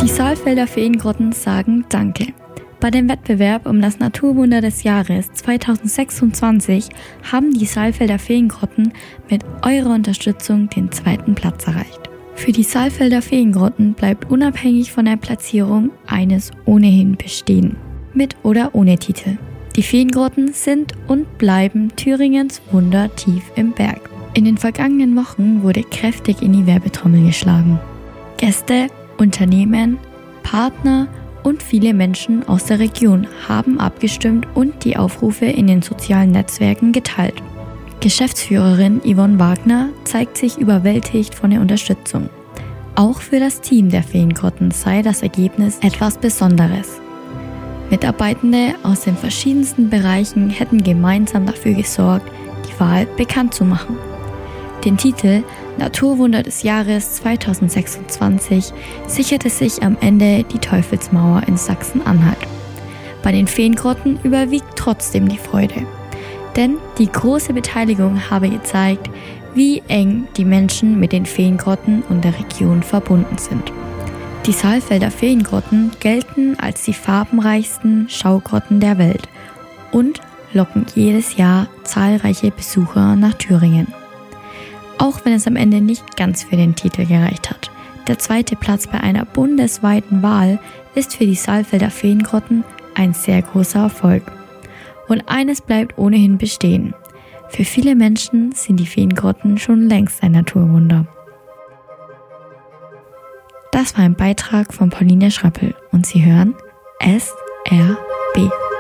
Die Saalfelder Feengrotten sagen Danke. Bei dem Wettbewerb um das Naturwunder des Jahres 2026 haben die Saalfelder Feengrotten mit eurer Unterstützung den 2. Platz erreicht. Für die Saalfelder Feengrotten bleibt unabhängig von der Platzierung eines ohnehin bestehen, mit oder ohne Titel. Die Feengrotten sind und bleiben Thüringens Wunder tief im Berg. In den vergangenen Wochen wurde kräftig in die Werbetrommel geschlagen. Gäste, Unternehmen, Partner und viele Menschen aus der Region haben abgestimmt und die Aufrufe in den sozialen Netzwerken geteilt. Geschäftsführerin Yvonne Wagner zeigt sich überwältigt von der Unterstützung. Auch für das Team der Feengrotten sei das Ergebnis etwas Besonderes. Mitarbeitende aus den verschiedensten Bereichen hätten gemeinsam dafür gesorgt, die Wahl bekannt zu machen. Den Titel Naturwunder des Jahres 2026 sicherte sich am Ende die Teufelsmauer in Sachsen-Anhalt. Bei den Feengrotten überwiegt trotzdem die Freude. Denn die große Beteiligung habe gezeigt, wie eng die Menschen mit den Feengrotten und der Region verbunden sind. Die Saalfelder Feengrotten gelten als die farbenreichsten Schaugrotten der Welt und locken jedes Jahr zahlreiche Besucher nach Thüringen. Auch wenn es am Ende nicht ganz für den Titel gereicht hat. Der 2. Platz bei einer bundesweiten Wahl ist für die Saalfelder Feengrotten ein sehr großer Erfolg. Und eines bleibt ohnehin bestehen. Für viele Menschen sind die Feengrotten schon längst ein Naturwunder. Das war ein Beitrag von Pauline Schrappel und Sie hören SRB.